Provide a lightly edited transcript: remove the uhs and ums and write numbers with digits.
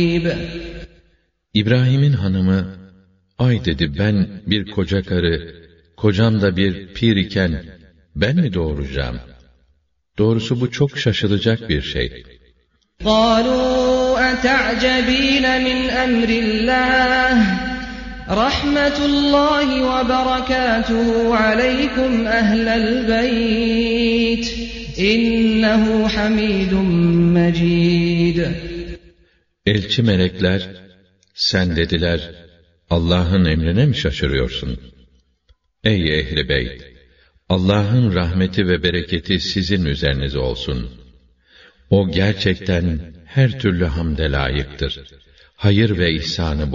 İbrahim'in hanımı, ay dedi, ben bir koca karı, kocam da bir pir iken ben mi doğuracağım? Doğrusu bu çok şaşılacak bir şey. قَالُوا أَتَعْجَبِينَ مِنْ أَمْرِ اللّٰهِ رَحْمَةُ اللّٰهِ وَبَرَكَاتُهُ عَلَيْكُمْ أَهْلَ الْبَيْتِ إِنَّهُ حَمِيدٌ مَجِيدٌ. Elçi melekler, sen dediler, Allah'ın emrine mi şaşırıyorsun? Ey ehli beyt! Allah'ın rahmeti ve bereketi sizin üzerinize olsun. O gerçekten her türlü hamde layıktır. Hayır ve ihsanı